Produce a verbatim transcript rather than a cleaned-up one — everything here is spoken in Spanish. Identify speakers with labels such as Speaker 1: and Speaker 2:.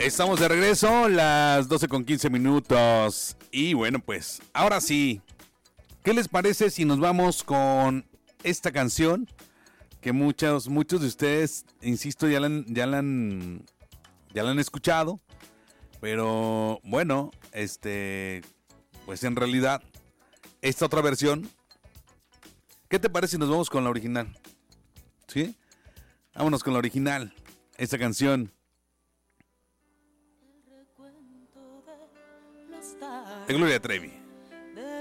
Speaker 1: Estamos de regreso, las doce con quince minutos. Y bueno, pues, ahora sí. ¿Qué les parece si nos vamos con esta canción? Que muchos, muchos de ustedes, insisto, ya la han, ya la han, ya la han escuchado. Pero bueno, este, pues en realidad, esta otra versión, ¿qué te parece si nos vamos con la original? ¿Sí? Vámonos con la original, esta canción. De Gloria Trevi.